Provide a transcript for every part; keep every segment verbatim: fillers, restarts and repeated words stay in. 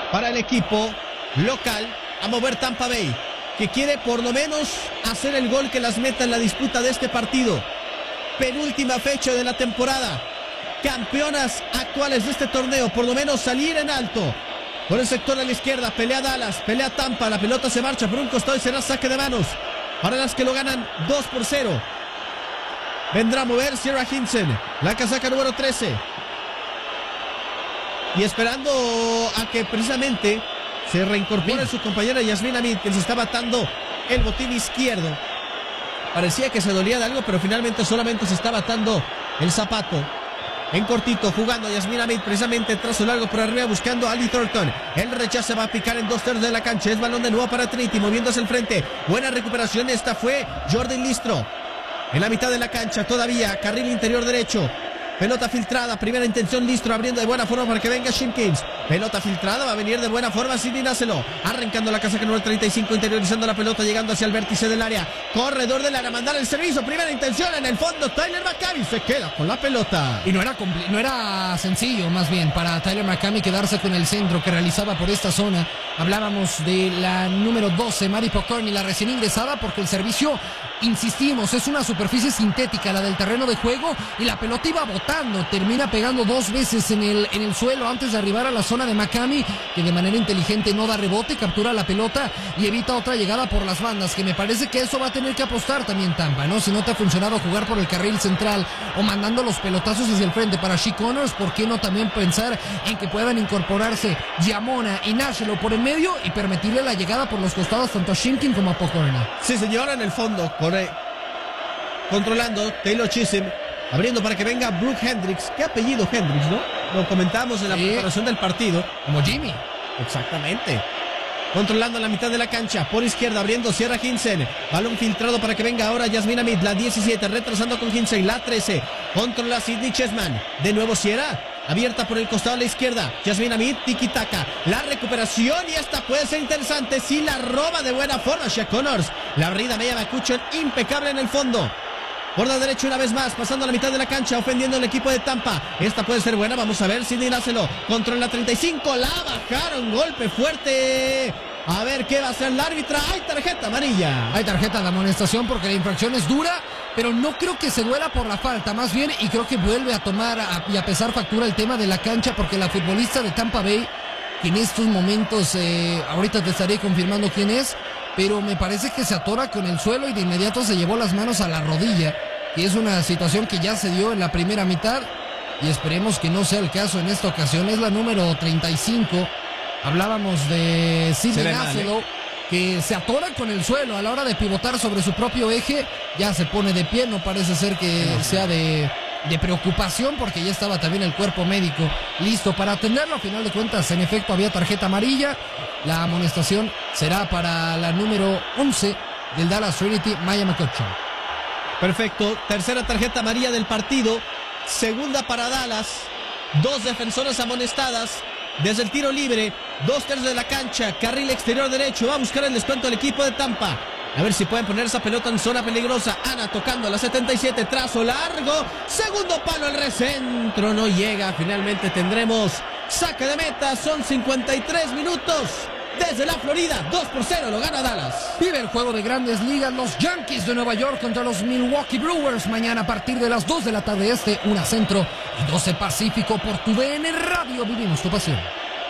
para el equipo local a mover Tampa Bay, que quiere por lo menos hacer el gol que las meta en la disputa de este partido. Penúltima fecha de la temporada. Campeonas actuales de este torneo, por lo menos salir en alto. Por el sector a la izquierda, pelea Dallas, pelea Tampa, la pelota se marcha por un costado y será saque de manos para las que lo ganan dos por cero. Vendrá a mover Sierra Hinson, la casaca número trece. Y esperando a que precisamente se reincorpore su compañera Yasmine Hamid, que se está batando el botín izquierdo. Parecía que se dolía de algo, pero finalmente solamente se está batando el zapato. En cortito, jugando Yasmine Hamid, precisamente trazo largo por arriba, buscando a Ali Thornton. El rechazo va a picar en dos tercios de la cancha. Es balón de nuevo para Trinity, moviéndose al frente. Buena recuperación, esta fue Jordan Listro. En la mitad de la cancha todavía, carril interior derecho. Pelota filtrada, primera intención, Listro abriendo de buena forma para que venga Shimkins. Pelota filtrada, va a venir de buena forma Sidney Nácelo. Arrancando la casaca número treinta y cinco, interiorizando la pelota, llegando hacia el vértice del área. Corredor del área, mandar el servicio, primera intención en el fondo. Tyler McCammey se queda con la pelota. Y no era, no era sencillo, más bien, para Tyler McCammey quedarse con el centro que realizaba por esta zona. Hablábamos de la número doce, Mari Pokorny, la recién ingresada, porque el servicio, insistimos, es una superficie sintética, la del terreno de juego, y la pelota iba botando, termina pegando dos veces en el, en el suelo antes de arribar a la zona de McCammey, que de manera inteligente no da rebote, captura la pelota y evita otra llegada por las bandas, que me parece que eso va a tener que apostar también Tampa, ¿no? Si no te ha funcionado jugar por el carril central o mandando los pelotazos hacia el frente para She Connors, ¿por qué no también pensar en que puedan incorporarse Giamona y Nájelo por el medio y permitirle la llegada por los costados tanto a Shimkin como a Pokorny? Sí, señora, en el fondo, corre, controlando Taylor Chisholm, abriendo para que venga Brooke Hendricks. ¿Qué apellido Hendricks, no? Lo comentábamos en la sí. preparación del partido. Como Jimmy. Exactamente. Controlando la mitad de la cancha, por izquierda, abriendo Sierra Hinson. Balón filtrado para que venga ahora Yasmine Hamid, la diecisiete, retrasando con Hinson, la trece. Controla Sidney Chessman. De nuevo Sierra, abierta por el costado a la izquierda. Yasmine Hamid, tiki-taka. La recuperación y esta puede ser interesante si la roba de buena forma She Connors. La abrida Maya McCutcheon, impecable en el fondo. Por la derecha una vez más, pasando a la mitad de la cancha, ofendiendo al equipo de Tampa. Esta puede ser buena, vamos a ver, Sidney Nácelo. Controla treinta y cinco, la bajaron, golpe fuerte. A ver qué va a hacer el árbitra. Hay tarjeta amarilla. Hay tarjeta de amonestación porque la infracción es dura, pero no creo que se duela por la falta, más bien, y creo que vuelve a tomar a, y a pesar factura el tema de la cancha, porque la futbolista de Tampa Bay, que en estos momentos, eh, ahorita te estaré confirmando quién es, pero me parece que se atora con el suelo y de inmediato se llevó las manos a la rodilla, que es una situación que ya se dio en la primera mitad y esperemos que no sea el caso en esta ocasión. Es la número treinta y cinco. Hablábamos de Sidney Nácelo, ¿eh? Que se atora con el suelo a la hora de pivotar sobre su propio eje. Ya se pone de pie, no parece ser que no, sea de, de preocupación porque ya estaba también el cuerpo médico listo para atenderlo. A final de cuentas, en efecto, había tarjeta amarilla. La amonestación será para la número once del Dallas Trinity, Maya McCutcheon. Perfecto, tercera tarjeta amarilla del partido, segunda para Dallas, dos defensoras amonestadas. Desde el tiro libre, dos tercios de la cancha, carril exterior derecho, va a buscar el descuento el equipo de Tampa. A ver si pueden poner esa pelota en zona peligrosa. Ana tocando a la setenta y siete, trazo largo, segundo palo al recentro, no llega. Finalmente tendremos saque de meta, son cincuenta y tres minutos. Desde la Florida, dos por cero, lo gana Dallas. Vive el juego de Grandes Ligas, los Yankees de Nueva York contra los Milwaukee Brewers. Mañana a partir de las dos de la tarde este, una centro y doce pacífico por tu V N Radio. Vivimos tu pasión.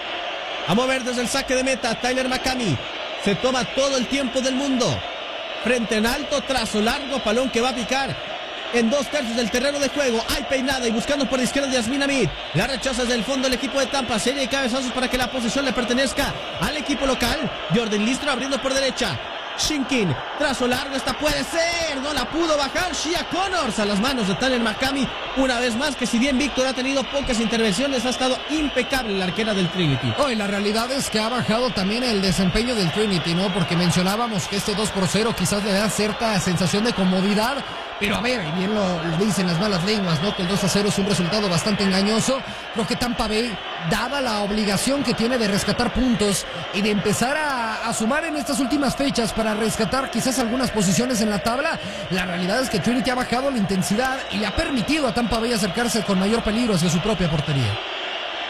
A mover desde el saque de meta, Tyler McCammey. Se toma todo el tiempo del mundo. Frente en alto, trazo largo, palón que va a picar en dos tercios del terreno de juego. Hay peinada y buscando por la izquierda Yasmine Hamid. La rechaza desde el fondo el equipo de Tampa. Serie de cabezazos para que la posesión le pertenezca al equipo local. Jordan Listro abriendo por derecha. Shimkin, trazo largo, esta puede ser, no la pudo bajar. Shea Connors a las manos de Tyler McCammey. Una vez más, que si bien Víctor ha tenido pocas intervenciones, ha estado impecable la arquera del Trinity. Hoy oh, la realidad es que ha bajado también el desempeño del Trinity, ¿no? Porque mencionábamos que este dos por cero quizás le da cierta sensación de comodidad. Pero a ver, y bien lo, lo dicen las malas lenguas, ¿no? Que el dos a cero es un resultado bastante engañoso. Creo que Tampa Bay, dada la obligación que tiene de rescatar puntos y de empezar a, a sumar en estas últimas fechas para rescatar quizás algunas posiciones en la tabla, la realidad es que Trinity ha bajado la intensidad y le ha permitido a Tampa Bay acercarse con mayor peligro hacia su propia portería.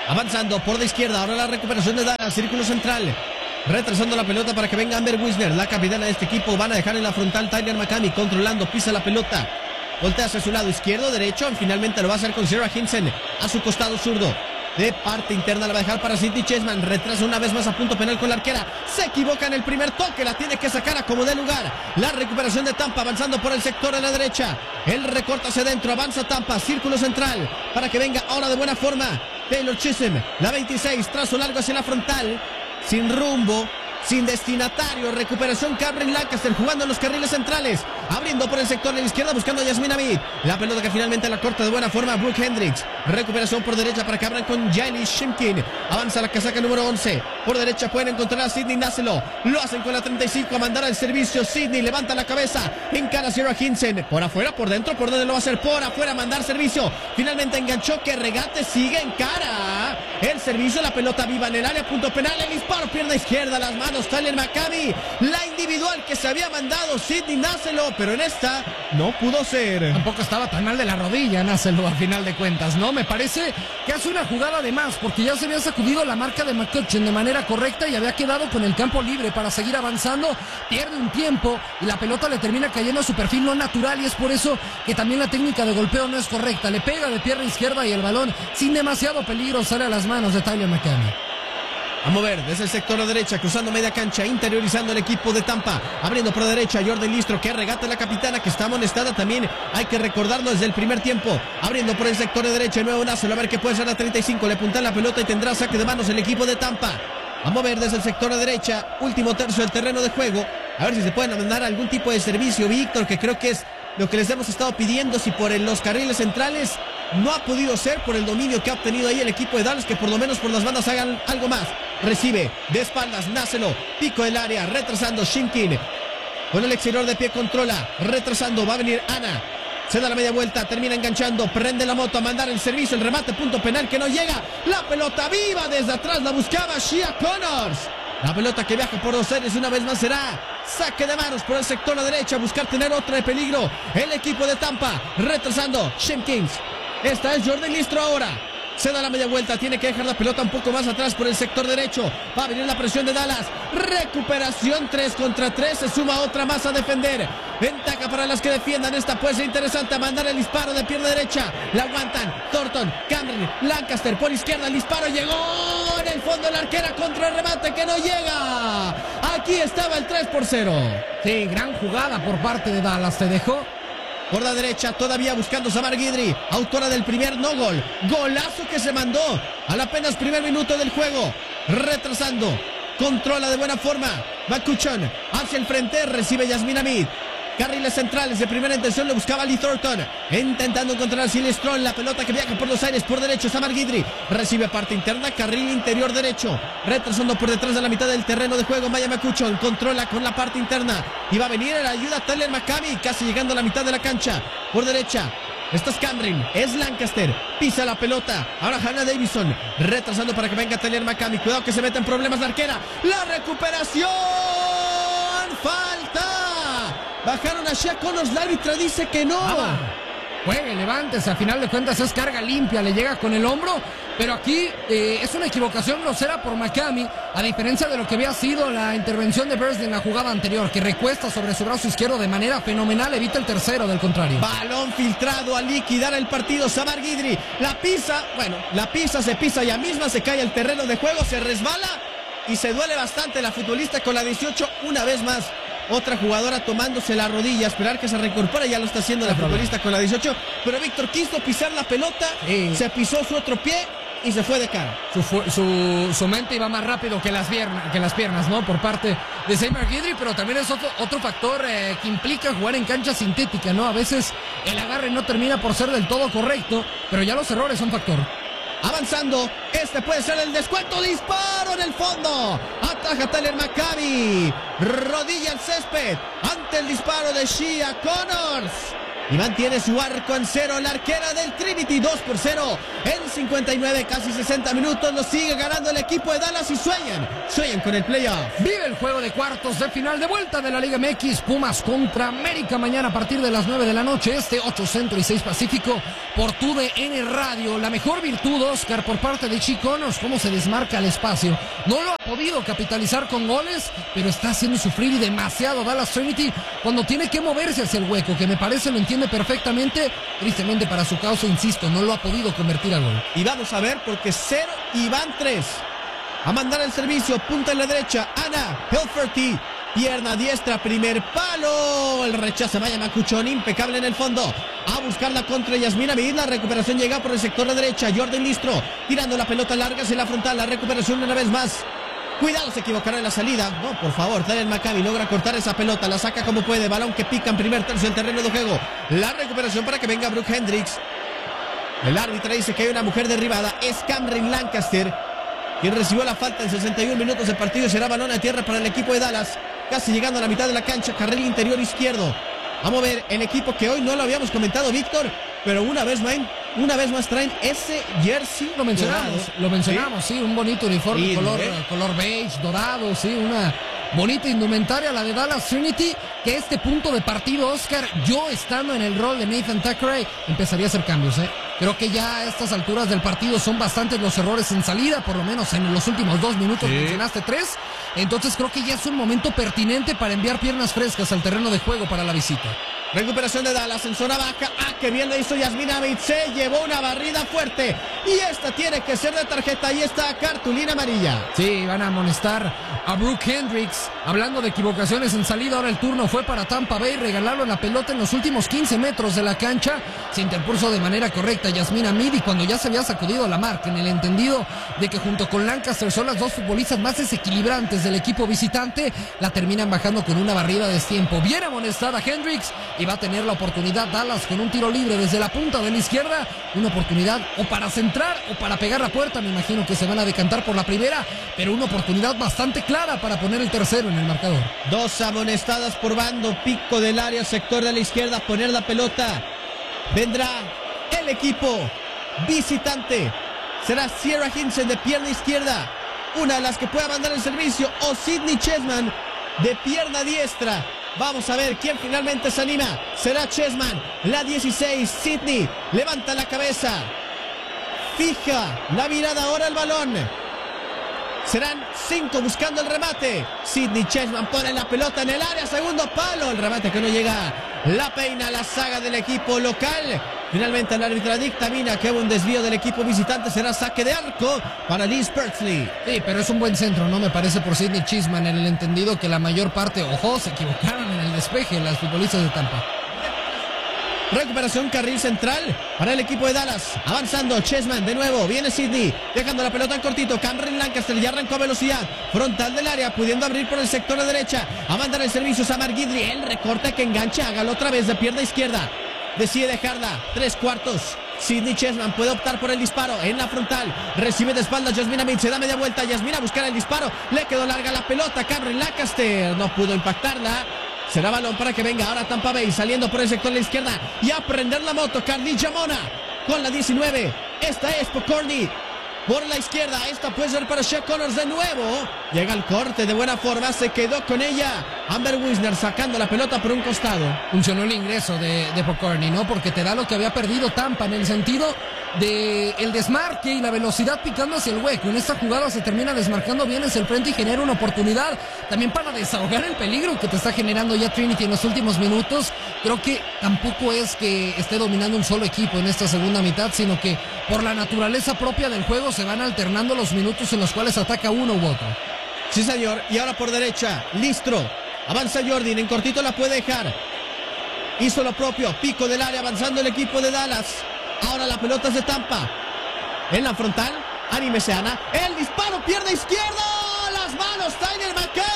Avanzando por la izquierda, ahora la recuperación de Dallas, círculo central. Retrasando la pelota para que venga Amber Wisner, la capitana de este equipo. Van a dejar en la frontal Tyler McCamey, controlando, pisa la pelota. Voltea hacia su lado izquierdo, derecho. Finalmente lo va a hacer con Sarah Hinson a su costado zurdo. De parte interna la va a dejar para Sydney Chessman. Retrasa una vez más a punto penal con la arquera. Se equivoca en el primer toque. La tiene que sacar a como dé lugar. La recuperación de Tampa avanzando por el sector de la derecha. El recorta hacia adentro. Avanza Tampa. Círculo central. Para que venga ahora de buena forma Taylor Chisholm. La veintiséis. Trazo largo hacia la frontal. Sin rumbo. Sin destinatario, recuperación Cameron Lancaster jugando en los carriles centrales, abriendo por el sector de la izquierda buscando a Yasmine Hamid, la pelota que finalmente la corta de buena forma Brooke Hendricks, recuperación por derecha para que abran con Jailey Shimkin, avanza la casaca número once, por derecha pueden encontrar a Sidney Nacelo, lo hacen con la treinta y cinco a mandar al servicio, Sidney levanta la cabeza, encara a Sarah Hinson, por afuera, por dentro, por donde lo va a hacer, por afuera, mandar servicio, finalmente enganchó, que regate, sigue en cara, el servicio, la pelota viva en el área, punto penal, el disparo, pierna izquierda, las manos, Tyler McCamey, la individual que se había mandado Sidney Nacelo, pero en esta no pudo ser. Tampoco estaba tan mal de la rodilla Nacelo a final de cuentas, ¿no? Me parece que hace una jugada de más, porque ya se había sacudido la marca de McCutcheon de manera correcta y había quedado con el campo libre para seguir avanzando, pierde un tiempo y la pelota le termina cayendo a su perfil no natural y es por eso que también la técnica de golpeo no es correcta, le pega de pierna izquierda y el balón sin demasiado peligro sale a las manos de Tyler McCamey. A mover desde el sector a derecha, cruzando media cancha, interiorizando el equipo de Tampa, abriendo por la derecha Jordan Listro, que regata la capitana, que está amonestada también, hay que recordarlo desde el primer tiempo, abriendo por el sector de derecha, el nuevo Nacelo, a ver qué puede ser la treinta y cinco, le puntan la pelota y tendrá saque de manos el equipo de Tampa. A mover desde el sector a derecha, último tercio del terreno de juego, a ver si se pueden mandar algún tipo de servicio, Víctor, que creo que es lo que les hemos estado pidiendo, si por los carriles centrales no ha podido ser, por el dominio que ha obtenido ahí el equipo de Dallas, que por lo menos por las bandas hagan algo más. Recibe de espaldas Nacelo, pico del área, retrasando Shimkin, con el exterior de pie controla, retrasando, va a venir Ana, se da la media vuelta, termina enganchando, prende la moto a mandar el servicio, el remate, punto penal que no llega, la pelota viva desde atrás, la buscaba Shia Connors, la pelota que viaja por dos aires una vez más será saque de manos por el sector a la derecha, buscar tener otra de peligro, el equipo de Tampa, retrasando Shimkins, esta es Jordan Listro ahora. Se da la media vuelta, tiene que dejar la pelota un poco más atrás por el sector derecho. Va a venir la presión de Dallas. Recuperación tres contra tres. Se suma otra más a defender. Ventaja para las que defiendan. Esta puede ser interesante. A mandar el disparo de pierna derecha. La aguantan. Thornton, Cameron, Lancaster por izquierda. El disparo llegó en el fondo. La arquera contra el remate que no llega. Aquí estaba el tres por cero. Sí, gran jugada por parte de Dallas. Se dejó. Por la derecha, todavía buscando Samar Guidry, autora del primer no gol. Golazo que se mandó al apenas primer minuto del juego. Retrasando, controla de buena forma. McCutcheon hacia el frente, recibe Yasmine Hamid. Carriles centrales de primera intención, lo buscaba Lee Thornton. Intentando encontrar a Silestron, la pelota que viaja por los aires, por derecho, Samar Guidry. Recibe parte interna, carril interior derecho. Retrasando por detrás de la mitad del terreno de juego, Maya McCutcheon. Controla con la parte interna. Y va a venir a la ayuda Tyler McCamey, casi llegando a la mitad de la cancha. Por derecha, esta es Cameron, es Lancaster, pisa la pelota, ahora Hannah Davison, retrasando para que venga Tyler McCamey, cuidado que se mete en problemas la arquera, la recuperación, falta, bajaron a Shia Connors, la árbitra dice que no. Ah, juegue, levántese, a final de cuentas es carga limpia, le llega con el hombro, pero aquí eh, es una equivocación grosera por McCamey, a diferencia de lo que había sido la intervención de Beasley en la jugada anterior, que recuesta sobre su brazo izquierdo de manera fenomenal, evita el tercero del contrario. Balón filtrado a liquidar el partido, Samar Guidry, la pisa, bueno, la pisa, se pisa ella misma, se cae al terreno de juego, se resbala y se duele bastante la futbolista con la dieciocho, una vez más. Otra jugadora tomándose la rodilla, esperar que se reincorpore, ya lo está haciendo la futbolista con la dieciocho, pero Víctor quiso pisar la pelota, sí. Se pisó su otro pie y se fue de cara. Su, su, su mente iba más rápido que las, piernas, que las piernas, ¿no? Por parte de Samar Guidry, pero también es otro, otro factor eh, que implica jugar en cancha sintética, ¿no? A veces el agarre no termina por ser del todo correcto, pero ya los errores son factor. Avanzando, este puede ser el descuento, disparo en el fondo, ataja Tyler McCamey, rodilla al césped, ante el disparo de Shia Connors, y mantiene su arco en cero. La arquera del Trinity, dos por cero en cincuenta y nueve, casi sesenta minutos. Lo sigue ganando el equipo de Dallas y sueñan, sueñan con el playoff. Vive el juego de cuartos de final de vuelta de la Liga M X. Pumas contra América mañana a partir de las nueve de la noche, este ocho Centro y seis Pacífico, por T U D N Radio. La mejor virtud, Oscar, por parte de Chiconos, cómo se desmarca el espacio. No lo ha podido capitalizar con goles, pero está haciendo sufrir y demasiado Dallas Trinity cuando tiene que moverse hacia el hueco, que me parece lo entiende perfectamente. Tristemente para su causa, insisto, no lo ha podido convertir a gol. Y vamos a ver, porque cero y van tres. A mandar el servicio, punta en la derecha, Ana Helferty, pierna diestra, primer palo, el rechazo, vaya Macuchón, impecable en el fondo. A buscar la contra Yasmín Amid, la recuperación llega por el sector de derecha, Jordan Listro, tirando la pelota larga hacia la frontal, la recuperación una vez más. Cuidado, se equivocará en la salida. No, por favor, Daniel Maccabi logra cortar esa pelota, la saca como puede, balón que pica en primer tercio del terreno de juego. La recuperación para que venga Brooke Hendricks. El árbitro dice que hay una mujer derribada, es Cameron Lancaster, quien recibió la falta en sesenta y un minutos de partido. Será balón a tierra para el equipo de Dallas, casi llegando a la mitad de la cancha, carril interior izquierdo. A mover el equipo que hoy no lo habíamos comentado, Víctor, pero una vez más, una vez más traen ese jersey. Lo mencionamos, dorado. lo mencionamos, sí, sí, un bonito uniforme, sí, color, ¿eh? color beige, dorado, sí, una bonita indumentaria, la de Dallas Trinity, que a este punto de partido, Oscar, yo estando en el rol de Nathan Thackeray, empezaría a hacer cambios, ¿eh? Creo que ya a estas alturas del partido son bastantes los errores en salida, por lo menos en los últimos dos minutos, sí. Mencionaste tres, entonces creo que ya es un momento pertinente para enviar piernas frescas al terreno de juego para la visita. Recuperación de Dallas en zona baja. Ah, que bien le hizo Yasmín Amid. Se llevó una barrida fuerte. Y esta tiene que ser de tarjeta. Ahí está, cartulina amarilla. Sí, van a amonestar a Brooke Hendricks. Hablando de equivocaciones en salida, ahora el turno fue para Tampa Bay. Regalaron la pelota en los últimos quince metros de la cancha. Se interpuso de manera correcta Yasmín Amid. Y cuando ya se había sacudido la marca, en el entendido de que junto con Lancaster son las dos futbolistas más desequilibrantes del equipo visitante, la terminan bajando con una barrida de destiempo. Bien amonestada Hendricks. Y va a tener la oportunidad Dallas con un tiro libre desde la punta de la izquierda. Una oportunidad o para centrar o para pegar la puerta. Me imagino que se van a decantar por la primera, pero una oportunidad bastante clara para poner el tercero en el marcador. Dos amonestadas por bando, pico del área, sector de la izquierda, poner la pelota. Vendrá el equipo visitante. Será Sierra Hinson de pierna izquierda, una de las que pueda mandar el servicio, o Sidney Chessman de pierna diestra. Vamos a ver quién finalmente se anima. Será Chessman, la dieciséis. Sidney levanta la cabeza, fija la mirada ahora al balón. Serán cinco buscando el remate. Sidney Chessman pone la pelota en el área, segundo palo. El remate que no llega. La peina la saga del equipo local. Finalmente el árbitro dictamina que hubo un desvío del equipo visitante. Será saque de arco para Liz Pertley. Sí, pero es un buen centro, ¿no? Me parece por Sidney Chessman, en el entendido que la mayor parte, ojo, se equivocaron en el despeje las futbolistas de Tampa. Recuperación carril central para el equipo de Dallas. Avanzando Chessman de nuevo. Viene Sidney dejando la pelota en cortito. Cameron Lancaster ya arrancó a velocidad. Frontal del área, pudiendo abrir por el sector de derecha. A mandar el servicio Samar Guidry. El recorte que engancha. Hágalo otra vez de pierna izquierda. Decide dejarla. Tres cuartos. Sidney Chessman puede optar por el disparo en la frontal. Recibe de espaldas Yasmín Amid. Se da media vuelta. Yasmín a buscar el disparo. Le quedó larga la pelota. Cameron Lancaster no pudo impactarla. Será balón para que venga ahora Tampa Bay saliendo por el sector de la izquierda y a prender la moto. Carlilla Mona con la diecinueve. Esta es Pokorny por la izquierda. Esta puede ser para Shea Connors de nuevo. Llega el corte de buena forma. Se quedó con ella Amber Wisner sacando la pelota por un costado. Funcionó el ingreso de, de Pokorny, ¿no? Porque te da lo que había perdido Tampa en el sentido de el desmarque y la velocidad picando hacia el hueco. En esta jugada se termina desmarcando bien hacia el frente y genera una oportunidad también para desahogar el peligro que te está generando ya Trinity en los últimos minutos. Creo que tampoco es que esté dominando un solo equipo en esta segunda mitad, sino que por la naturaleza propia del juego se van alternando los minutos en los cuales ataca uno u otro. Sí, señor. Y ahora por derecha, Listro. Avanza Jordan, en cortito la puede dejar. Hizo lo propio, pico del área, avanzando el equipo de Dallas. Ahora la pelota es de Tampa. En la frontal, Ani Meseana. El disparo, pierna izquierda. Las manos, Tyler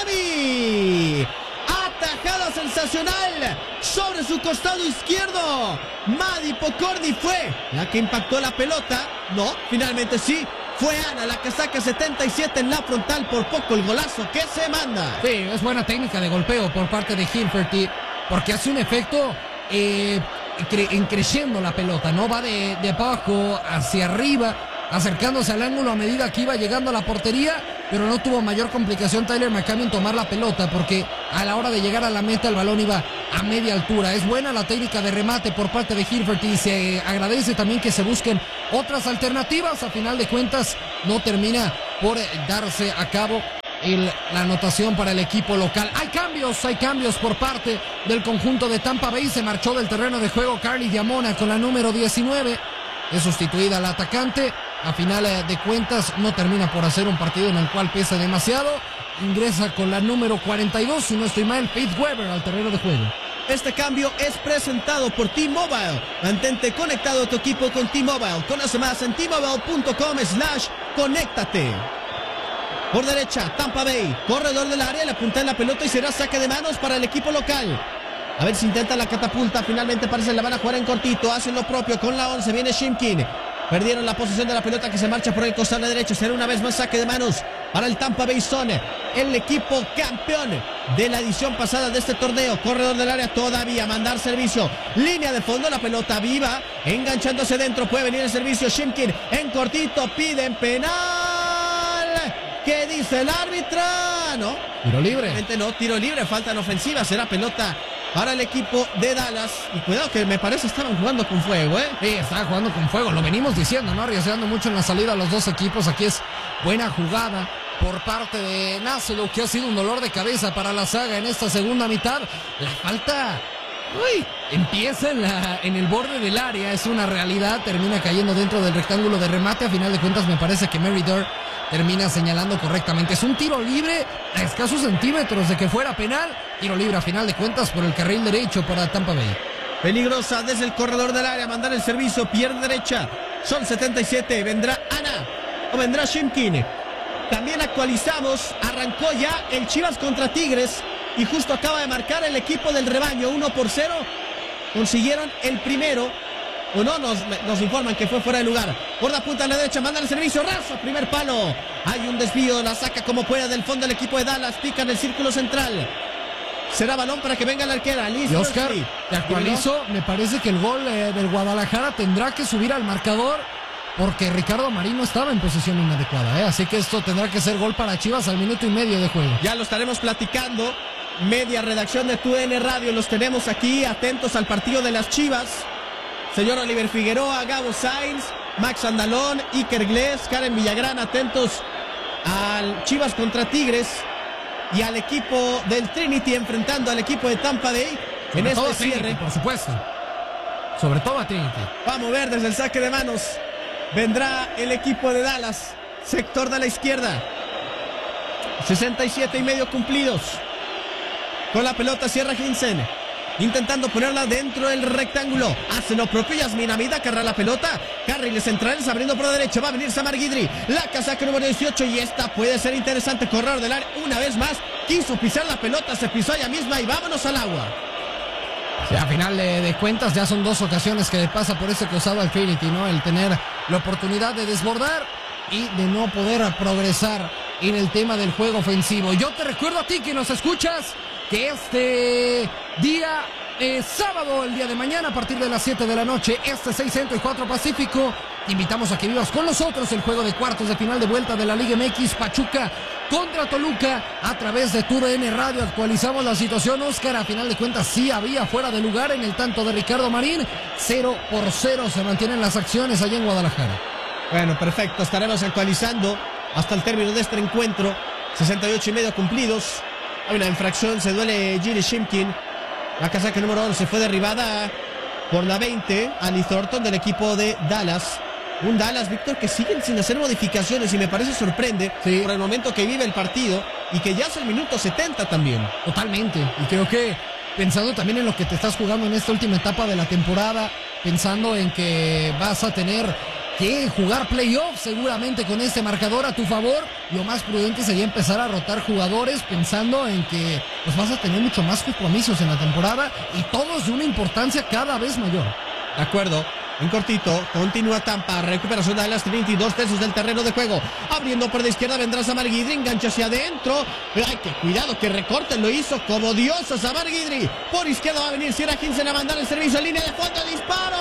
Maccabi. Atajada sensacional sobre su costado izquierdo. Maddie Pokorny fue la que impactó la pelota. No, finalmente sí. Fue Ana la que saca setenta y siete en la frontal. Por poco el golazo que se manda. Sí, es buena técnica de golpeo por parte de Hilferty, porque hace un efecto... Eh, cre, en creciendo la pelota, ¿no? Va de, de abajo hacia arriba, acercándose al ángulo a medida que iba llegando a la portería, pero no tuvo mayor complicación Tyler McCammon en tomar la pelota, porque a la hora de llegar a la meta el balón iba a media altura. Es buena la técnica de remate por parte de Hilbert y se agradece también que se busquen otras alternativas. A final de cuentas no termina por darse a cabo el, la anotación para el equipo local. Hay cambios, hay cambios por parte del conjunto de Tampa Bay. Se marchó del terreno de juego Carly Diamona con la número diecinueve. Es sustituida la atacante. A final de cuentas no termina por hacer un partido en el cual pesa demasiado. Ingresa con la número cuarenta y dos, si no estoy mal, Faith Weber al terreno de juego. Este cambio es presentado por T-Mobile. Mantente conectado a tu equipo con T-Mobile. Conoce más en T-Mobile.com slash conéctate. Por derecha, Tampa Bay, corredor del área, le apunta en la pelota y será saque de manos para el equipo local. A ver si intenta la catapulta, finalmente parece que la van a jugar en cortito, hacen lo propio con la once, viene Shimkin. Perdieron la posición de la pelota que se marcha por el costado derecho. Será una vez más saque de manos para el Tampa Bay Sun, el equipo campeón de la edición pasada de este torneo. Corredor del área todavía, mandar servicio. Línea de fondo, la pelota viva, enganchándose dentro. Puede venir el servicio. Shimkin en cortito, piden penal. ¿Qué dice el árbitro? No. Tiro libre. No, tiro libre, falta en ofensiva. Será pelota para el equipo de Dallas. Y cuidado que me parece estaban jugando con fuego, ¿eh? Sí, estaban jugando con fuego. Lo venimos diciendo, ¿no? Arriesgando mucho en la salida a los dos equipos. Aquí es buena jugada por parte de Nasselo, que ha sido un dolor de cabeza para la saga en esta segunda mitad. La falta... Uy, empieza en, la, en el borde del área. Es una realidad. Termina cayendo dentro del rectángulo de remate. A final de cuentas me parece que Mary Durr termina señalando correctamente. Es un tiro libre a escasos centímetros de que fuera penal. Tiro libre a final de cuentas por el carril derecho para Tampa Bay. Peligrosa desde el corredor del área. Mandar el servicio. Pierna derecha. Son setenta y siete. Vendrá Ana o vendrá Shimkin. También actualizamos. Arrancó ya el Chivas contra Tigres. Y justo acaba de marcar el equipo del rebaño. uno por cero. Consiguieron el primero. O no, nos, nos informan que fue fuera de lugar. Por la punta a la derecha, manda el servicio, raso, primer palo. Hay un desvío, la saca como pueda del fondo el equipo de Dallas. Pica en el círculo central. Será balón para que venga la arquera. Listo. Y Oscar, te actualizo. Me parece que el gol eh, del Guadalajara tendrá que subir al marcador, porque Ricardo Marín no estaba en posición inadecuada, ¿eh? Así que esto tendrá que ser gol para Chivas al minuto y medio de juego. Ya lo estaremos platicando. Media redacción de T U D N Radio. Los tenemos aquí, atentos al partido de las Chivas. Señor Oliver Figueroa, Gabo Sainz, Max Andalón, Iker Gles, Karen Villagrán, atentos al Chivas contra Tigres y al equipo del Trinity enfrentando al equipo de Tampa Bay en este todo cierre. Trinity, por supuesto. Sobre todo a Trinity. Vamos a ver desde el saque de manos. Vendrá el equipo de Dallas, sector de la izquierda. sesenta y siete y medio cumplidos. Con la pelota cierra Hinsen. Intentando ponerla dentro del rectángulo. Hace lo propio Yasmin Hamid. Carga la pelota. Carriles centrales abriendo por la derecha. Va a venir Samar Guidry. La casaca número dieciocho. Y esta puede ser interesante. Corredor del área. Una vez más. Quiso pisar la pelota. Se pisó ella misma. Y vámonos al agua. Sí, a final de, de cuentas ya son dos ocasiones que le pasa por ese costado al Trinity, ¿no? El tener la oportunidad de desbordar y de no poder progresar en el tema del juego ofensivo. Yo te recuerdo a ti que nos escuchas que este día, eh, sábado, el día de mañana, a partir de las siete de la noche, este seis Centro y cuatro Pacífico, te invitamos a que vivas con nosotros el juego de cuartos de final de vuelta de la Liga M X, Pachuca contra Toluca, a través de T U D N Radio. Actualizamos la situación, Oscar. A final de cuentas sí había fuera de lugar en el tanto de Ricardo Marín. Cero por cero se mantienen las acciones allá en Guadalajara. Bueno, perfecto, estaremos actualizando hasta el término de este encuentro. sesenta y ocho y medio cumplidos. Hay una infracción, se duele Giri Shimkin. La casaca número once fue derribada por la veinte, Ali Thornton del equipo de Dallas. Un Dallas, Víctor, que siguen sin hacer modificaciones y me parece sorprende sí. por el momento que vive el partido y que ya es el minuto setenta también. Totalmente, y creo que pensando también en lo que te estás jugando en esta última etapa de la temporada, pensando en que vas a tener que jugar playoffs seguramente con este marcador a tu favor, lo más prudente sería empezar a rotar jugadores pensando en que pues vas a tener mucho más compromisos en la temporada y todos de una importancia cada vez mayor. De acuerdo. En cortito, continúa Tampa, recuperación de Dallas Trinity, dos tercios del terreno de juego, abriendo por la izquierda vendrá Samar Guidry, engancha hacia adentro, ay, que cuidado, que recorte, lo hizo como Dios a Samar Guidry, por izquierda va a venir Sierra Hinsen a mandar el servicio en línea de fondo, disparo,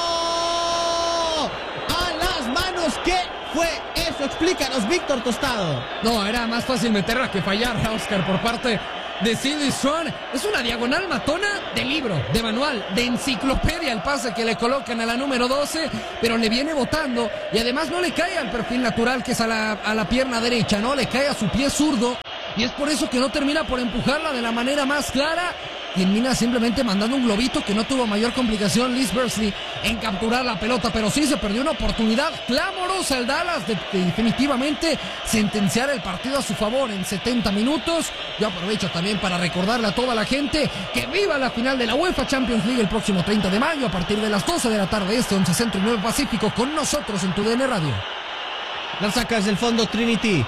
a las manos, ¿qué fue eso? Explícanos, Víctor Tostado. No, era más fácil meterla que fallar, Oscar, por parte de Sidney Strong. Es una diagonal matona de libro, de manual, de enciclopedia el pase que le colocan a la número doce, pero le viene botando y además no le cae al perfil natural que es a la, a la pierna derecha, no le cae a su pie zurdo y es por eso que no termina por empujarla de la manera más clara. Termina simplemente mandando un globito que no tuvo mayor complicación Liz Bersley en capturar la pelota, pero sí se perdió una oportunidad clamorosa el Dallas de, de definitivamente sentenciar el partido a su favor en setenta minutos. Yo aprovecho también para recordarle a toda la gente que viva la final de la UEFA Champions League el próximo treinta de mayo a partir de las doce de la tarde este, once Centro y nueve Pacífico, con nosotros en tu D N Radio. La saca desde el fondo Trinity,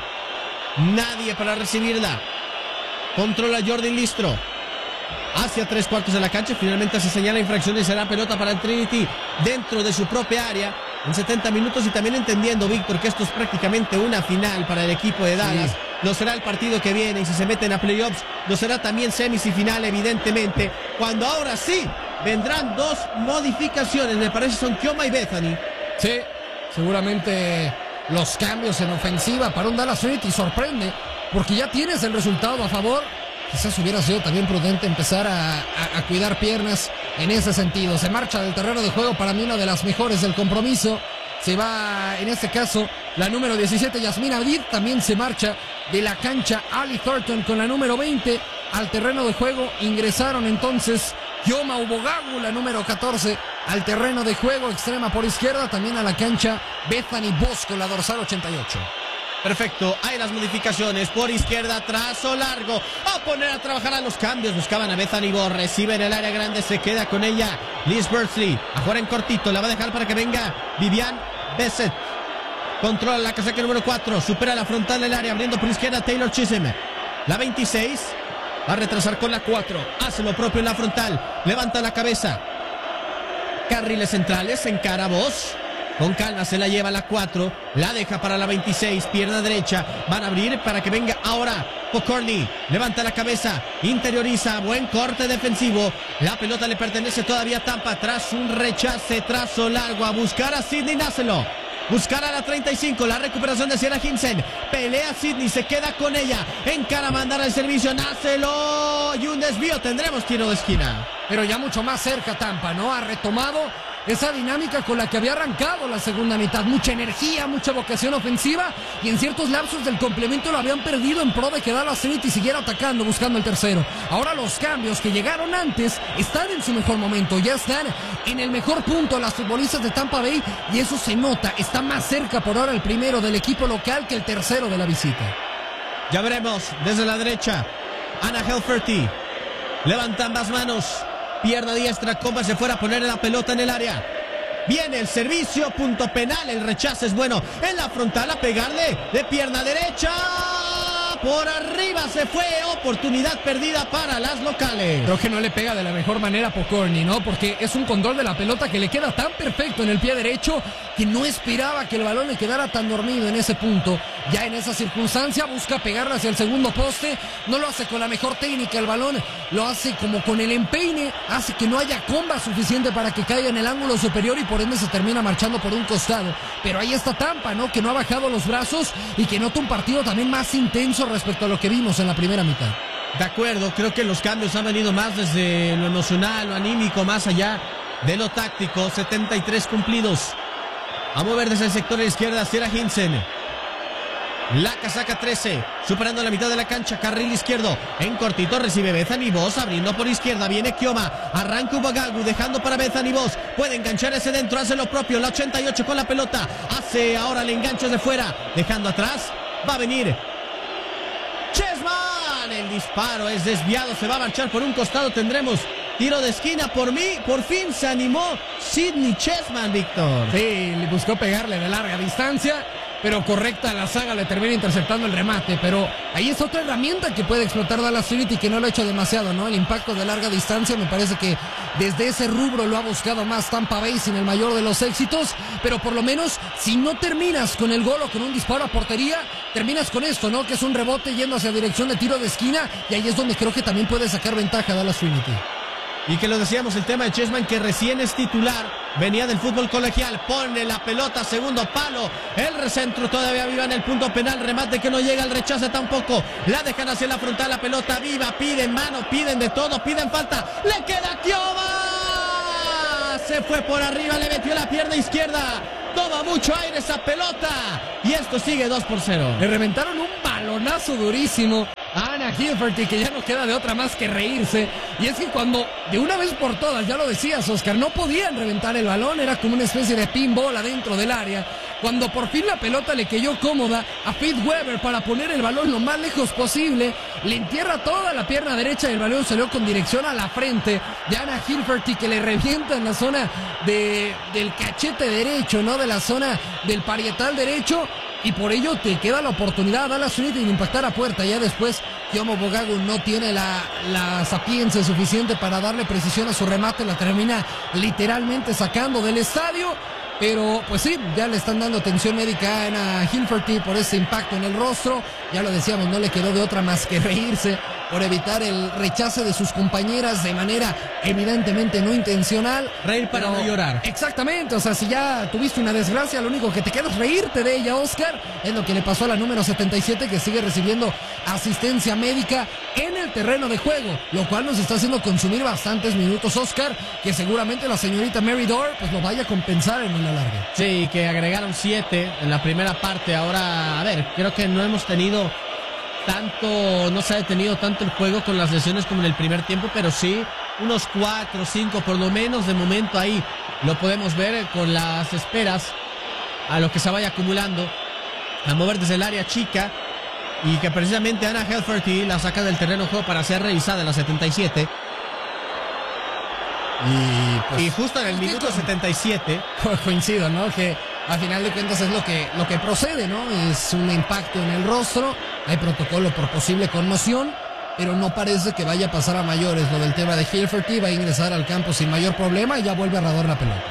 nadie para recibirla, controla Jordan Listro hacia tres cuartos de la cancha, finalmente se señala infracción y será pelota para el Trinity dentro de su propia área en setenta minutos, y también entendiendo, Víctor, que esto es prácticamente una final para el equipo de Dallas. Sí. Lo será el partido que viene, y si se meten a playoffs lo será también semis y final, evidentemente, cuando ahora sí vendrán dos modificaciones, me parece son Kioma y Bethany. Sí, seguramente los cambios en ofensiva para un Dallas Trinity sorprende, porque ya tienes el resultado a favor. Quizás hubiera sido también prudente empezar a, a, a cuidar piernas en ese sentido. Se marcha del terreno de juego, para mí una de las mejores del compromiso. Se va, en este caso, la número diecisiete, Yasmín Abid. También se marcha de la cancha Ali Thornton con la número veinte. Al terreno de juego ingresaron entonces Kioma Ubogagu, la número catorce, al terreno de juego, extrema por izquierda. También a la cancha Bethany Bosco, la dorsal ochenta y ocho. Perfecto, hay las modificaciones por izquierda, trazo largo, a poner a trabajar a los cambios, buscaban a Bethany Bosco, recibe en el área grande, se queda con ella Liz Bersley, a jugar en cortito, la va a dejar para que venga Vivian Bessett, controla la casaca número cuatro, supera la frontal del área, abriendo por izquierda Taylor Chisholm, la veintiséis, va a retrasar con la cuatro, hace lo propio en la frontal, levanta la cabeza, carriles centrales, encara Voss. Con calma se la lleva la cuatro, la deja para la veintiséis, pierna derecha, van a abrir para que venga ahora Pokorny, levanta la cabeza, interioriza, buen corte defensivo, la pelota le pertenece todavía a Tampa, tras un rechace, trazo largo, a buscar a Sidney Nacelo, buscar a la treinta y cinco, la recuperación de Sierra Hinsen, pelea Sidney, se queda con ella, encara mandar el servicio, Nacelo, y un desvío, tendremos tiro de esquina. Pero ya mucho más cerca Tampa, ¿no? Ha retomado esa dinámica con la que había arrancado la segunda mitad, mucha energía, mucha vocación ofensiva, y en ciertos lapsos del complemento lo habían perdido en pro de que Dallas Trinity siguiera atacando, buscando el tercero. Ahora los cambios que llegaron antes están en su mejor momento, ya están en el mejor punto las futbolistas de Tampa Bay, y eso se nota, está más cerca por ahora el primero del equipo local que el tercero de la visita. Ya veremos, desde la derecha, Anna Helferty, levanta ambas manos, pierna diestra, Comba se fuera a poner la pelota en el área. Viene el servicio, punto penal, el rechazo es bueno. En la frontal a pegarle de pierna derecha. Por arriba se fue, oportunidad perdida para las locales. Creo que no le pega de la mejor manera a Pokorny, ¿no? Porque es un control de la pelota que le queda tan perfecto en el pie derecho que no esperaba que el balón le quedara tan dormido en ese punto. Ya en esa circunstancia busca pegarle hacia el segundo poste, no lo hace con la mejor técnica el balón, lo hace como con el empeine, hace que no haya comba suficiente para que caiga en el ángulo superior y por ende se termina marchando por un costado. Pero ahí está Tampa, ¿no? Que no ha bajado los brazos y que nota un partido también más intenso respecto a lo que vimos en la primera mitad. De acuerdo, creo que los cambios han venido más desde lo emocional, lo anímico, más allá de lo táctico. setenta y tres cumplidos. A mover desde el sector de la izquierda, Sierra Hinsen. La casaca trece, superando la mitad de la cancha, carril izquierdo, en cortito recibe Bethany Bosco, abriendo por izquierda, viene Kioma, arranca Ubogagu, dejando para Bethany Bosco, puede enganchar ese dentro, hace lo propio, la ochenta y ocho con la pelota, hace ahora el enganche de fuera, dejando atrás, va a venir Chessman, el disparo es desviado, se va a marchar por un costado, tendremos tiro de esquina. Por mí, por fin se animó Sidney Chessman, Víctor. Sí, le buscó pegarle de larga distancia, pero correcta la saga, le termina interceptando el remate, pero ahí es otra herramienta que puede explotar Dallas Trinity, que no lo ha hecho demasiado, ¿no? El impacto de larga distancia, me parece que desde ese rubro lo ha buscado más Tampa Bay, sin el mayor de los éxitos, pero por lo menos, si no terminas con el gol o con un disparo a portería, terminas con esto, ¿no? Que es un rebote yendo hacia dirección de tiro de esquina, y ahí es donde creo que también puede sacar ventaja Dallas Trinity. Y que lo decíamos, el tema de Chessman, que recién es titular, venía del fútbol colegial, pone la pelota, segundo palo, el recentro todavía viva en el punto penal, remate que no llega, el rechace tampoco, la dejan hacia la frontal, la pelota viva, piden mano, piden de todo, piden falta, le queda Kioba, se fue por arriba, le metió la pierna izquierda, toma mucho aire esa pelota, y esto sigue dos por cero. Le reventaron un balonazo durísimo a Anna Hilferty, que ya no queda de otra más que reírse. Y es que cuando de una vez por todas, ya lo decías, Oscar, no podían reventar el balón, era como una especie de pinball adentro del área. Cuando por fin la pelota le cayó cómoda a Pete Weber para poner el balón lo más lejos posible, le entierra toda la pierna derecha y el balón salió con dirección a la frente de Anna Hilferty, que le revienta en la zona de, del cachete derecho, ¿no? De la zona del parietal derecho. Y por ello te queda la oportunidad a Dallas Trinity de impactar a puerta. Ya después Kiomo Bogagu no tiene la, la sapiencia suficiente para darle precisión a su remate. La termina literalmente sacando del estadio. Pero pues sí, ya le están dando atención médica a Anna Hilferty por ese impacto en el rostro. Ya lo decíamos, no le quedó de otra más que reírse por evitar el rechace de sus compañeras de manera evidentemente no intencional. Reír para pero, no llorar. Exactamente, o sea, si ya tuviste una desgracia, lo único que te queda es reírte de ella, Oscar. Es lo que le pasó a la número setenta y siete, que sigue recibiendo asistencia médica en el terreno de juego, lo cual nos está haciendo consumir bastantes minutos, Oscar, que seguramente la señorita Mary Dore pues lo vaya a compensar en una larga. Sí, que agregaron siete en la primera parte. Ahora, a ver, creo que no hemos tenido tanto, no se ha detenido tanto el juego con las lesiones como en el primer tiempo, pero sí unos cuatro, cinco por lo menos de momento ahí lo podemos ver con las esperas a lo que se vaya acumulando, a mover desde el área chica, y que precisamente Anna Hilferty la saca del terreno de juego para ser revisada en la setenta y siete. Y, pues, y justo en el minuto setenta y siete coincido, ¿no? Que a final de cuentas es lo que, lo que procede, ¿no? Es un impacto en el rostro, hay protocolo por posible conmoción, pero no parece que vaya a pasar a mayores. Lo del tema de Hilferty, va a ingresar al campo sin mayor problema y ya vuelve a rodar la pelota.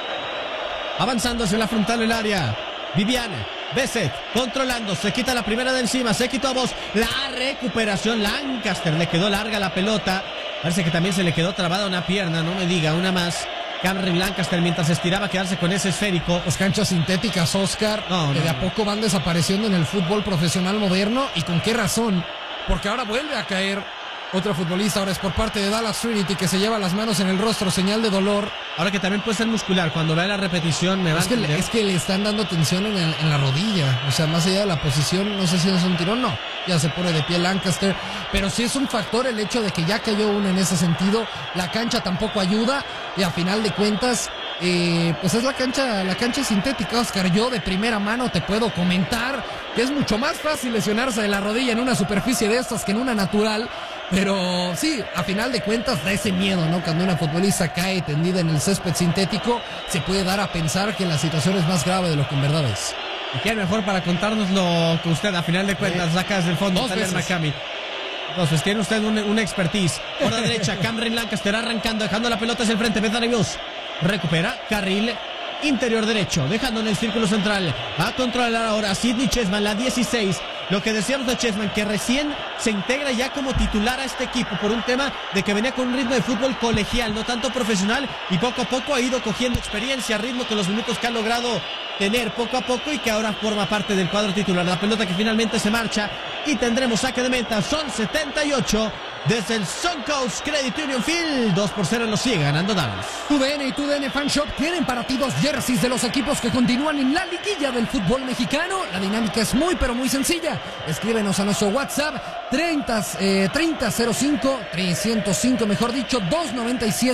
Avanzando hacia la frontal del área, Viviane Besset controlando, se quita la primera de encima, se quitó a vos, la recuperación, Lancaster, le quedó larga la pelota, parece que también se le quedó trabada una pierna, no me diga, una más. Cameron Lancaster, mientras estiraba, quedarse con ese esférico. Las canchas sintéticas, Oscar, no, que no, de a poco van desapareciendo en el fútbol profesional moderno. ¿Y con qué razón? Porque ahora vuelve a caer otro futbolista, ahora es por parte de Dallas Trinity, que se lleva las manos en el rostro, señal de dolor. Ahora que también puede ser muscular, cuando vea la repetición me va es a que, le, es que le están dando tensión en, el, en la rodilla, o sea, más allá de la posición, no sé si es un tirón, no, ya se pone de pie Lancaster, pero sí es un factor el hecho de que ya cayó uno en ese sentido, la cancha tampoco ayuda, y a final de cuentas, eh, pues es la cancha, la cancha sintética, Oscar. Yo de primera mano te puedo comentar que es mucho más fácil lesionarse de la rodilla en una superficie de estas que en una natural. Pero sí, a final de cuentas da ese miedo, ¿no? Cuando una futbolista cae tendida en el césped sintético, se puede dar a pensar que la situación es más grave de lo que en verdad es. ¿Y quién mejor para contarnos lo que usted a final de cuentas saca desde el fondo? Dos veces. Macami. Entonces tiene usted un, una expertise. Por la derecha, Cameron Lancaster arrancando, dejando la pelota hacia el frente. Bethany Mills recupera, carril interior derecho, dejando en el círculo central. Va a controlar ahora Sydney Chessman, la dieciséis. Lo que decíamos de Chessman, que recién se integra ya como titular a este equipo por un tema de que venía con un ritmo de fútbol colegial, no tanto profesional, y poco a poco ha ido cogiendo experiencia, ritmo con los minutos que ha logrado tener poco a poco, y que ahora forma parte del cuadro titular. La pelota que finalmente se marcha y tendremos saque de meta. Son setenta y ocho desde el Suncoast Credit Union Field. dos por cero lo sigue ganando Dallas. Tu D N y Tu D N Fan Shop tienen para ti dos jerseys de los equipos que continúan en la liguilla del fútbol mexicano. La dinámica es muy pero muy sencilla. Escríbenos a nuestro WhatsApp treinta cero cinco, trescientos cinco, mejor dicho, doscientos noventa y siete,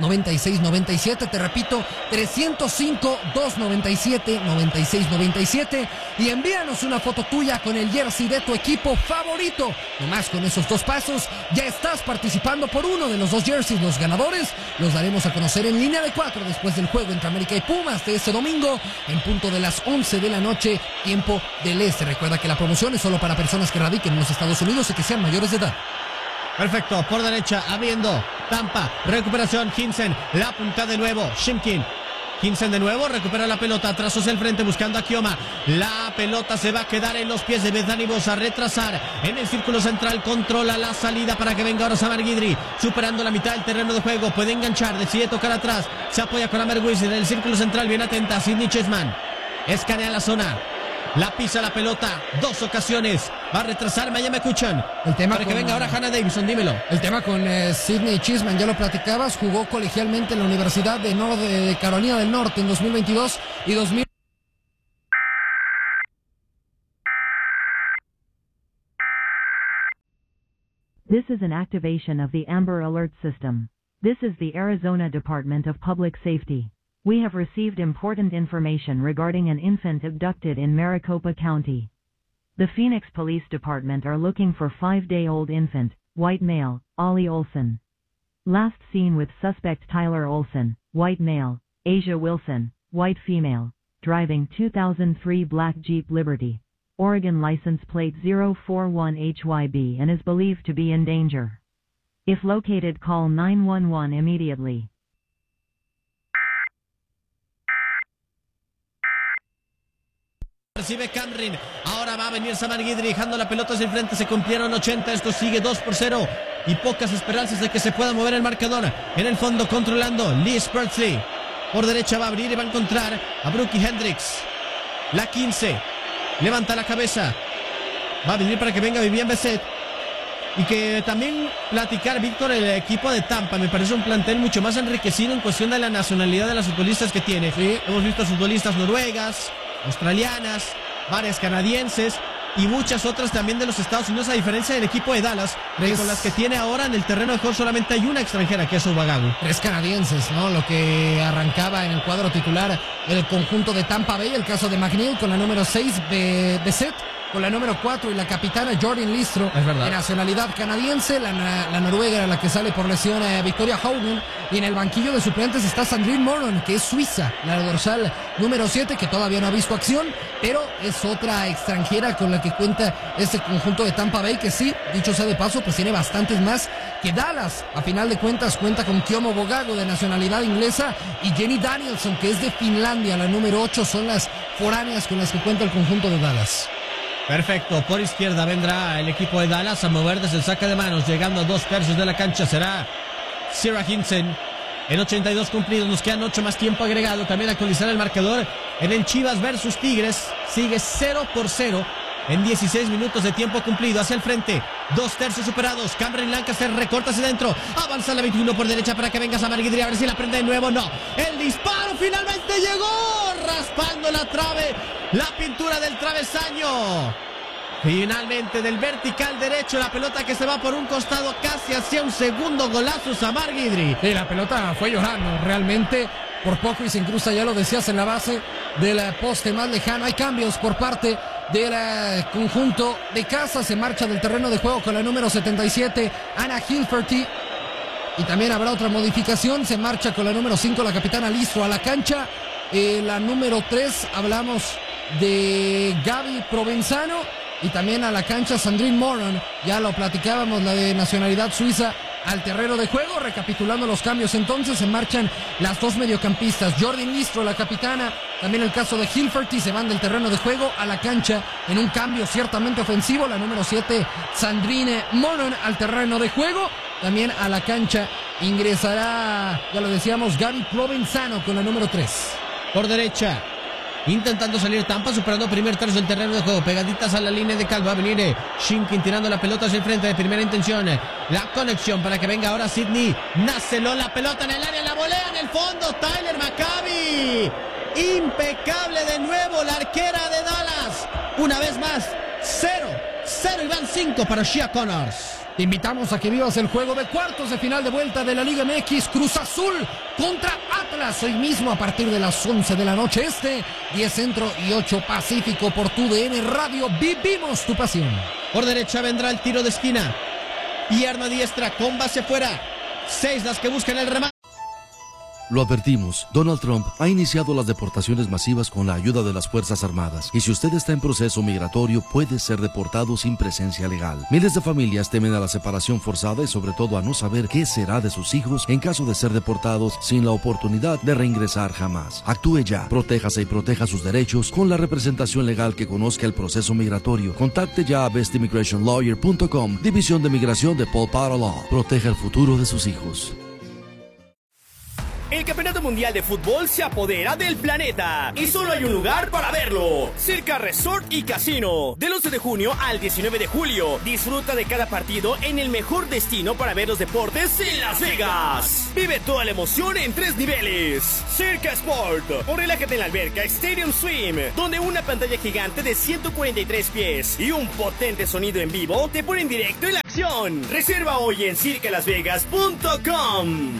noventa y seis noventa y siete. Te repito, trescientos cinco, doscientos noventa y siete, noventa y seis noventa y siete. Y envíanos una foto tuya con el jersey de tu equipo favorito. Nomás con esos dos pasos ya estás participando por uno de los dos jerseys. Los ganadores los daremos a conocer en línea de cuatro después del juego entre América y Pumas de este domingo en punto de las once de la noche, tiempo del este. Recuerda que la promoción es solo para personas que radiquen en los Estados Unidos y que sean mayores de edad. Perfecto, por derecha, abriendo Tampa, recuperación, Hinsen, la punta de nuevo, Shimkin. Hinsen de nuevo, recupera la pelota, trazos el frente buscando a Kioma. La pelota se va a quedar en los pies de Bethany Bosa, retrasar en el círculo central, controla la salida para que venga ahora Samar Guidry, superando la mitad del terreno de juego, puede enganchar, decide tocar atrás, se apoya con Amer Wiz en el círculo central, bien atenta, Sidney Chessman, escanea la zona. La pisa la pelota, dos ocasiones. Va a retrasar Miami Kuchan. El tema para con, que venga ahora Hannah Davidson, dímelo. El tema con eh, Sidney Chessman, ya lo platicabas, jugó colegialmente en la Universidad de, Nor de Carolina del Norte en dos mil veintidós y dos mil. This is an activation of the Amber Alert system. This is the Arizona Department of Public Safety. We have received important information regarding an infant abducted in Maricopa County. The Phoenix Police Department are looking for five-day-old infant, white male, Ollie Olson. Last seen with suspect Tyler Olson, white male, Asia Wilson, white female, driving two thousand three black Jeep Liberty, Oregon license plate zero four one H Y B and is believed to be in danger. If located, call nine one one immediately. Recibe Camrin, ahora va a venir Samar Guidry dejando la pelota hacia el frente, se cumplieron ochenta, esto sigue dos por cero y pocas esperanzas de que se pueda mover el marcador. En el fondo controlando Lee Spurtley, por derecha va a abrir y va a encontrar a Brookie Hendricks, la quince, levanta la cabeza, va a venir para que venga Vivian Besset. Y que también platicar, Víctor, el equipo de Tampa me parece un plantel mucho más enriquecido en cuestión de la nacionalidad de las futbolistas que tiene. Sí, hemos visto futbolistas noruegas, australianas, varias canadienses y muchas otras también de los Estados Unidos, a diferencia del equipo de Dallas, Tres... con las que tiene ahora en el terreno de juego solamente hay una extranjera, que es Ubagagu. Tres canadienses, ¿no? Lo que arrancaba en el cuadro titular el conjunto de Tampa Bay, el caso de McNeil con la número seis, de Besset con la número cuatro y la capitana Jordan Listro, de nacionalidad canadiense. La, la noruega era la que sale por lesión, eh, Victoria Haugen, y en el banquillo de suplentes está Sandrine Moron, que es suiza, la dorsal número siete, que todavía no ha visto acción, pero es otra extranjera con la que cuenta este conjunto de Tampa Bay, que sí, dicho sea de paso, pues tiene bastantes más que Dallas. A final de cuentas cuenta con Kiomo Bogago, de nacionalidad inglesa, y Jenny Danielson, que es de Finlandia, la número ocho. Son las foráneas con las que cuenta el conjunto de Dallas. Perfecto, por izquierda vendrá el equipo de Dallas a mover desde el saque de manos, llegando a dos tercios de la cancha será Sierra Hinsen. En ochenta y dos cumplidos, nos quedan ocho más tiempo agregado. También actualizar el marcador en el Chivas versus Tigres, sigue cero por cero en dieciséis minutos de tiempo cumplido. Hacia el frente, dos tercios superados, Cameron Lancaster recorta hacia adentro, avanza la veintiuno por derecha para que venga Samar Guidry, a ver si la prende de nuevo. No, el disparo finalmente llegó, raspando la trave, la pintura del travesaño. Finalmente del vertical derecho, la pelota que se va por un costado, casi hacia un segundo golazo Samar Guidry. Sí, la pelota fue llorando realmente, por poco y se incrusta, ya lo decías, en la base del poste más lejano. Hay cambios por parte del conjunto de casa, se marcha del terreno de juego con la número setenta y siete, Anna Hilferty, y también habrá otra modificación, se marcha con la número cinco, la capitana Listro, a la cancha. Eh, la número tres, hablamos de Gaby Provenzano, y también a la cancha Sandrine Moron, ya lo platicábamos, la de nacionalidad suiza, al terreno de juego. Recapitulando los cambios, entonces se marchan las dos mediocampistas, Jordan Listro, la capitana, también el caso de Hilferty, se van del terreno de juego a la cancha en un cambio ciertamente ofensivo. La número siete, Sandrine Moron, al terreno de juego. También a la cancha ingresará, ya lo decíamos, Gaby Provenzano con la número tres. Por derecha, intentando salir Tampa, superando primer tercio del terreno de juego, pegaditas a la línea de cal, va a venir eh, Shinkin tirando la pelota hacia el frente de primera intención, eh, la conexión para que venga ahora Sidney Naceló, la pelota en el área, la volea en el fondo, Tyler Maccabi, impecable de nuevo la arquera de Dallas, una vez más, cero, cero y van cinco para Shia Connors. Te invitamos a que vivas el juego de cuartos de final de vuelta de la Liga M X, Cruz Azul contra Atlas, hoy mismo a partir de las once de la noche este, diez Centro y ocho Pacífico por tu D N Radio. Vivimos tu pasión. Por derecha vendrá el tiro de esquina. Pierna diestra con base fuera. Seis las que buscan el remate. Lo advertimos, Donald Trump ha iniciado las deportaciones masivas con la ayuda de las Fuerzas Armadas, y si usted está en proceso migratorio puede ser deportado sin presencia legal. Miles de familias temen a la separación forzada y sobre todo a no saber qué será de sus hijos en caso de ser deportados sin la oportunidad de reingresar jamás. Actúe ya, protéjase y proteja sus derechos con la representación legal que conozca el proceso migratorio. Contacte ya a best immigration lawyer punto com, División de Migración de Paul Potter Law. Proteja el futuro de sus hijos. El Campeonato Mundial de Fútbol se apodera del planeta y solo hay un lugar para verlo: Circa Resort y Casino. Del once de junio al diecinueve de julio, disfruta de cada partido en el mejor destino para ver los deportes en Las Vegas. Vive toda la emoción en tres niveles: Circa Sport, o relájate en la alberca Stadium Swim, donde una pantalla gigante de ciento cuarenta y tres pies y un potente sonido en vivo te ponen directo en la acción. Reserva hoy en circa las vegas punto com.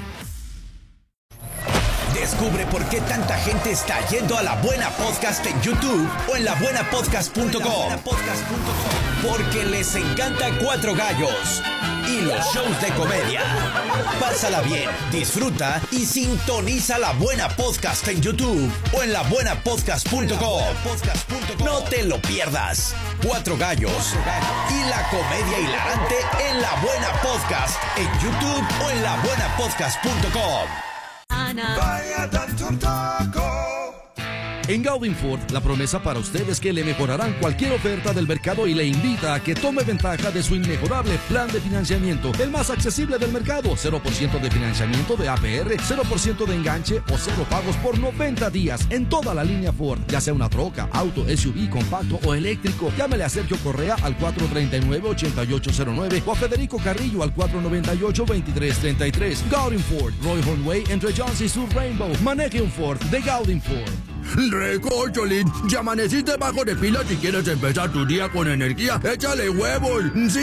Descubre por qué tanta gente está yendo a La Buena Podcast en YouTube o en la buena podcast punto com. Porque les encanta Cuatro Gallos y los shows de comedia. Pásala bien, disfruta y sintoniza La Buena Podcast en YouTube o en la buena podcast punto com. No te lo pierdas. Cuatro Gallos y la comedia hilarante en La Buena Podcast en YouTube o en la buena podcast punto com. Vaya tanto taco. En Gaudin Ford, la promesa para usted es que le mejorarán cualquier oferta del mercado y le invita a que tome ventaja de su inmejorable plan de financiamiento, el más accesible del mercado. cero por ciento de financiamiento de A P R, cero por ciento de enganche o cero pagos por noventa días en toda la línea Ford, ya sea una troca, auto, S U V, compacto o eléctrico. Llámele a Sergio Correa al cuatro treinta y nueve, ochenta y ocho cero nueve o a Federico Carrillo al cuatro noventa y ocho, veintitrés treinta y tres. Gaudin Ford, Roy Hornway entre Jones y Sur Rainbow. Maneje un Ford de Gaudin Ford. Recocholín, ya amaneciste bajo de pila. Si quieres empezar tu día con energía, échale huevos. Sí.